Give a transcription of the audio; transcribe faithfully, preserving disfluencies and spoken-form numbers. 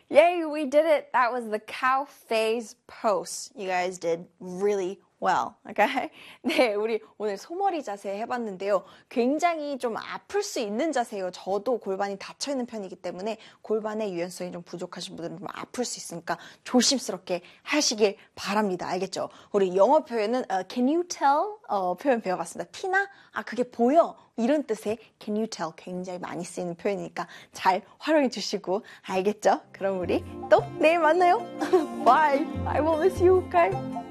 Yay, we did it. That was the cow phase pose. You guys did really well. Okay? 네, 우리 오늘 소머리 자세 해봤는데요. 굉장히 좀 아플 수 있는 자세예요. 저도 골반이 닫혀있는 편이기 때문에 골반의 유연성이 좀 부족하신 분들은 좀 아플 수 있으니까 조심스럽게 하시길 바랍니다. 알겠죠? 우리 영어 표현은 uh, can you tell 어, 표현 배워봤습니다. 티나? 아, 그게 보여. 이런 뜻의 can you tell 굉장히 많이 쓰이는 표현이니까 잘 활용해 주시고 알겠죠? 그럼 우리 또 내일 만나요. Bye. I will miss you. Okay?